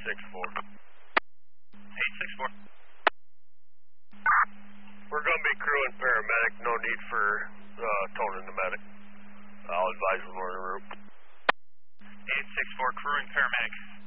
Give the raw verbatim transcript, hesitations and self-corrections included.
six four. eight six four. We're going to be crew and paramedic. No need for uh, towing the medic. I'll advise when we're en route. eight six four, crew and paramedic.